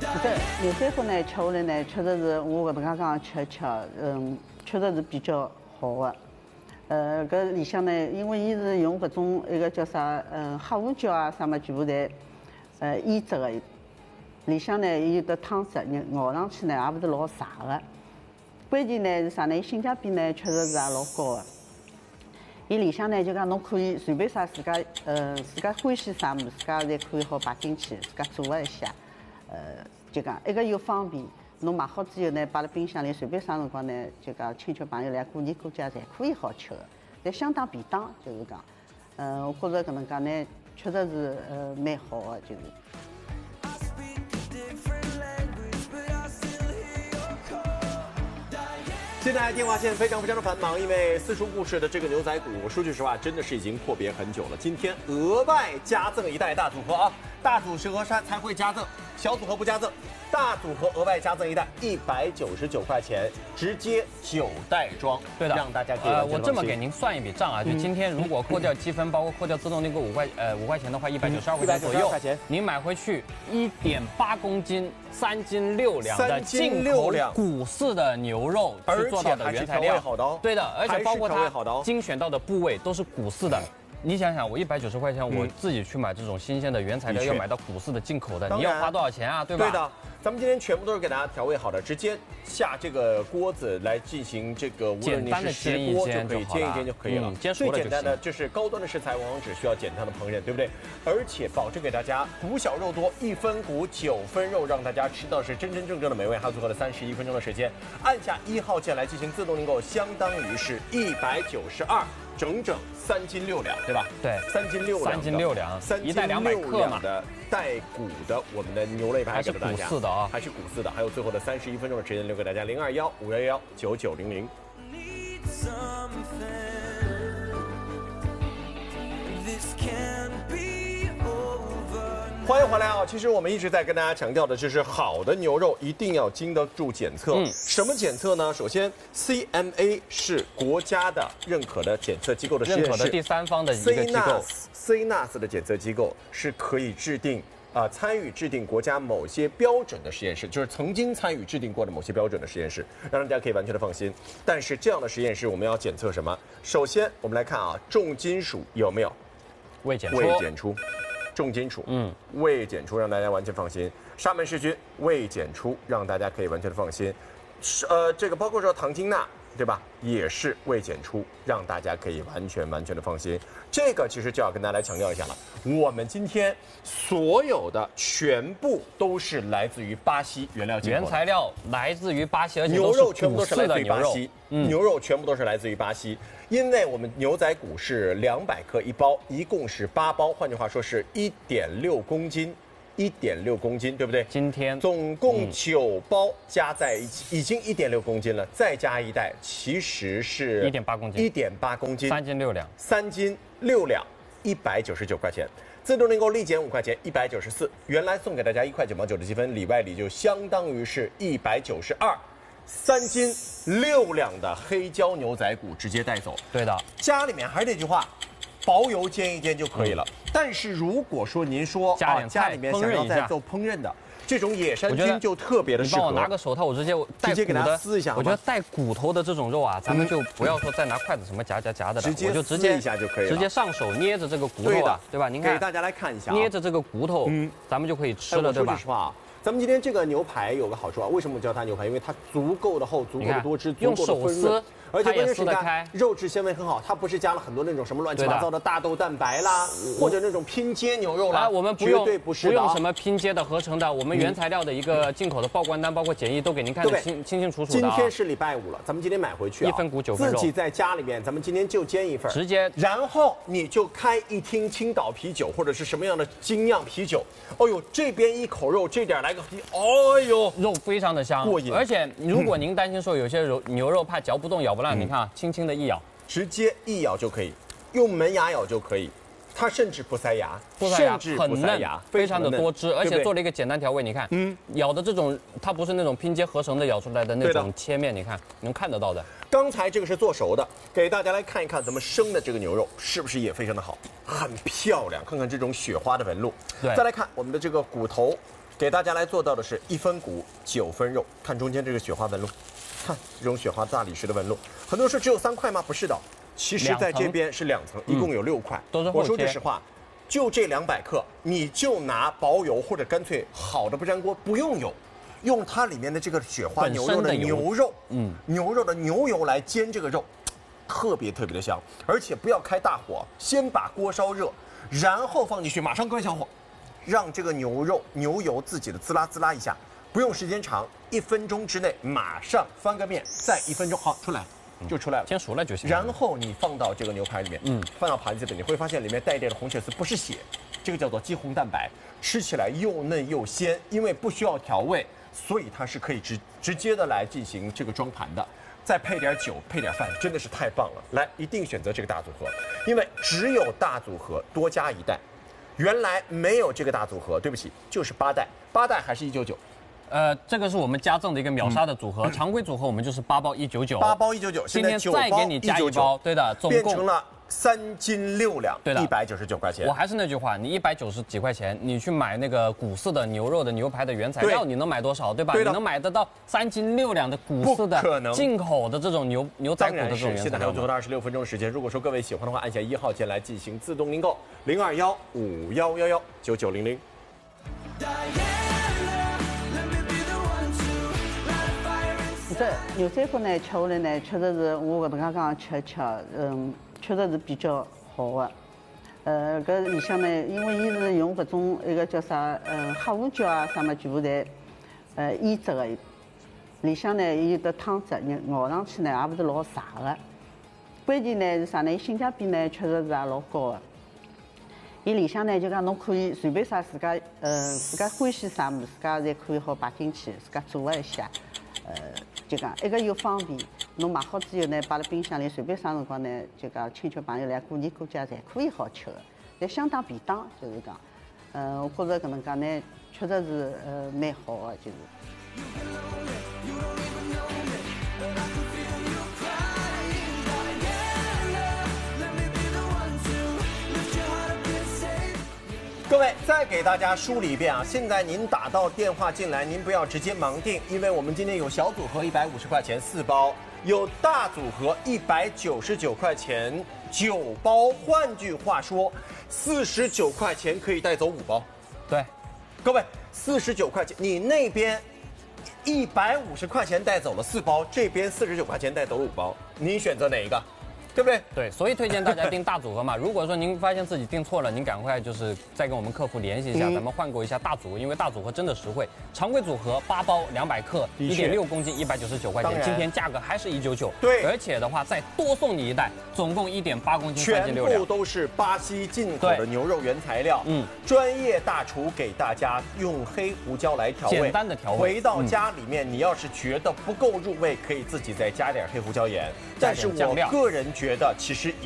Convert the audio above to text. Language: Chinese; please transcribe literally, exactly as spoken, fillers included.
这牛仔骨呢，吃下来呢，确实是我搿能介讲吃吃，嗯，确实是比较好的。呃，搿里向呢，因为伊是用搿种一个叫啥，嗯，黑胡椒啊，啥么全部侪呃腌制的。里向呢有得汤汁，咬上去呢也勿是老柴的。关键呢是啥呢？性价比呢确实是也老高的。伊里向呢就讲侬可以随便啥自家呃自家欢喜啥物事，自家侪可以好摆进去，自家做一下。呃，就讲一个又方便，侬买好之后呢，摆辣冰箱里，随便啥辰光呢，就讲亲戚朋友来过年过节侪可以好吃的，侪相当便当，就是讲，呃，我觉着搿能介呢，确实是呃蛮好的，就是。 现在电话线非常非常的繁忙，因为四叔故事的这个牛仔骨，我说句实话，真的是已经阔别很久了。今天额外加赠一袋大组合啊，大组合才才会加赠，小组合不加赠。大组合额外加赠一袋，一百九十九块钱，直接九袋装。 对的， 让大家可以呃，我这么给您算一笔账啊，就今天如果扣掉积分，包括扣掉自动订购五块呃五块钱的话，一百九十二块钱左右。您买回去一点八公斤、三斤六两的进口谷饲的牛肉去做到的原材料， 好的哦。 对的，而且包括它精选到的部位都是谷饲的。你想想，我一百九十块钱，我自己去买这种新鲜的原材料，要买到谷饲的进口的，你要花多少钱啊？对吧？ 对的，咱们今天全部都是给大家调味好的，直接下这个锅子来进行这个，无论你是石锅就可以煎一煎就可以了。最简单的就是高端的食材往往只需要简单的烹饪，对不对？而且保证给大家骨小肉多，一分骨九分肉，让大家吃到是真真正正的美味。还有最后的三十一分钟的时间，按下一号键来进行自动订购，相当于是一百九十二。整整三斤六两，对吧？ 对， 三斤六两， 三斤六两， 三一袋两百克嘛的带骨的我们的牛肋排给了大家， 还是骨饲的啊， 还是骨饲的，还有最后的三十一分钟的时间留给大家，零二幺五幺幺九九零零。欢迎回来啊！其实我们一直在跟大家强调的就是好的牛肉一定要经得住检测。嗯，什么检测呢？首先 ，C M A 是国家的认可的检测机构的实验室， 认可的第三方的一个机构。 C N A S 的检测机构是可以制定啊、呃、参与制定国家某些标准的实验室，就是曾经参与制定过的某些标准的实验室，让大家可以完全的放心。但是这样的实验室我们要检测什么？首先我们来看啊，重金属有没有未检出？ 未检出。重金属，嗯，未检出，让大家完全放心。沙门氏菌未检出，让大家可以完全的放心。呃，这个包括说糖精钠，对吧？也是未检出，让大家可以完全完全的放心。这个其实就要跟大家来强调一下了，我们今天所有的全部都是来自于巴西原料进口的， 原材料来自于巴西，而且牛肉全部都是来自于巴牛西，嗯、牛肉全部都是来自于巴西。因为我们牛仔骨是两百克一包，一共是八包，换句话说是一点六公斤，一点六公斤，对不对？ 今天总共九包加在一起，已经一点六公斤了，再加一袋，其实是一点八公斤， 一点八公斤， 三斤六两， 三斤六两，一百九十九块钱。自动订购立减五块钱，一百九十四。原来送给大家一块九毛九的积分，里外里就相当于是一百九十二。三斤六两的黑椒牛仔骨直接带走。 对的， 家里面还是那句话，薄油煎一煎就可以了。嗯、但是如果说您说家里、啊、 家里面想要再做烹饪的，这种野山菌就特别的适合。 你帮我拿个手套，我直接直接给它撕一下。 我觉得带骨头的这种肉啊，咱们就不要说再拿筷子什么夹夹夹的了， 直接我就直接一下就可以了， 直接上手捏着这个骨头啊，对吧？您看， 给大家来看一下、啊， 捏着这个骨头，嗯，咱们就可以吃了，对吧？ 说句实话啊。咱们今天这个牛排有个好处啊，为什么叫它牛排？因为它足够的厚，足够的多汁，足够的丰润，而且关键是你看肉质纤维很好，它不是加了很多那种什么乱七八糟的大豆蛋白啦，或者那种拼接牛肉啦， 我们不用绝对不是不用什么拼接的、合成的，我们原材料的一个进口的报关单，包括检疫都给您看得清清清楚楚的。 今天是礼拜五了，咱们今天买回去啊， 一分骨九分肉， 自己在家里面，咱们今天就煎一份， 直接， 然后你就开一听青岛啤酒或者是什么样的精酿啤酒，哦呦，这边一口肉，这点来个啤，哦。哎呦， 肉非常的香， 过瘾。 而且如果您担心说有些肉牛肉怕嚼不动、咬不烂，嗯、你看啊，轻轻的一咬， 直接一咬就可以，用门牙咬就可以。它甚至不塞牙， 不塞牙， 甚至不塞牙， 非常的多汁，而且做了一个简单调味。你看，嗯，咬的这种，它不是那种拼接合成的咬出来的那种切面，你看能看得到的。 刚才这个是做熟的，给大家来看一看咱们生的这个牛肉是不是也非常的好，很漂亮。看看这种雪花的纹路。 对， 再来看我们的这个骨头。 给大家来做到的是一分骨九分肉，看中间这个雪花纹路，看这种雪花大理石的纹路。很多人说只有三块吗？不是的，其实在这边是两层，一共有六块。 都是我说句实话，就这两百克，你就拿薄油或者干脆好的不粘锅，不用油。 用它里面的这个雪花牛肉的牛肉，嗯，牛肉的牛油来煎这个肉，特别特别的香，而且不要开大火，先把锅烧热，然后放进去，马上关小火，让这个牛肉牛油自己的滋啦滋啦一下，不用时间长，一分钟之内马上翻个面，再一分钟好出来就出来了， 先熟了就行。 然后你放到这个牛排里面，嗯，放到盘子里，你会发现里面带一点的红血丝，不是血，这个叫做肌红蛋白，吃起来又嫩又鲜，因为不需要调味。 所以它是可以直直接的来进行这个装盘的，再配点酒，配点饭，真的是太棒了。来，一定选择这个大组合，因为只有大组合多加一袋，原来没有这个大组合，对不起，就是八袋，八袋还是一九九。 呃，这个是我们加赠的一个秒杀的组合，嗯、常规组合我们就是八包一九九， 八包一九九， 今天再给你加一包，对的，总共变成了。 三斤六两， 对的， 一百九十九块钱。 我还是那句话，你一百九十几块钱，你去买那个谷饲的牛肉的牛排的原材料，你能买多少，对吧？对你能买得到三斤六两的谷饲的进口的这种牛牛仔骨的这种原材料。 现在还有最后的二十六分钟的时间，如果说各位喜欢的话，按下一号键来进行自动订购，零二幺五幺幺幺九九零零。 这牛仔骨呢，吃下来呢，确实是我搿能介讲吃吃，嗯，确实是比较好的。呃，搿里向呢，因为伊是用搿种一个叫啥，嗯，黑胡椒啊，啥么全部侪呃腌制的。里向呢，伊的汤汁，你咬上去呢，也勿是老柴的。关键呢是啥呢？性价比呢，确实是也老高的。伊里向呢，就讲侬可以随便啥自家，呃，自家欢喜啥物事，自家侪可以好摆进去，自家做一下，呃。 就讲一个又方便，侬买好之后呢，摆辣冰箱里，随便啥辰光呢，就讲亲戚朋友来过年过节，侪可以好吃的，侪相当便当，就是讲，嗯，我觉着搿能介呢，确实是呃蛮好的，就是。 各位，再给大家梳理一遍啊！现在您打到电话进来，您不要直接盲定，因为我们今天有小组合一百五十块钱四包，有大组合一百九十九块钱九包。换句话说，四十九块钱可以带走五包。 对， 各位，四十九块钱，你那边一百五十块钱带走了四包，这边四十九块钱带走了五包，您选择哪一个？ 对不对？ 对，所以推荐大家订大组合嘛。如果说您发现自己订错了，您赶快就是再跟我们客服联系一下，嗯、咱们换购一下大组合，因为大组合真的实惠。常规组合八包两百克，一点六公斤，一百九十九块钱，今天价格还是一九九。 对， 而且的话再多送你一袋，总共一点八公斤，三斤六两， 全部都是巴西进口的牛肉原材料。嗯，专业大厨给大家用黑胡椒来调味， 简单的调味。 回到家里面，你要是觉得不够入味，可以自己再加点黑胡椒盐。但是我个人觉得，其实。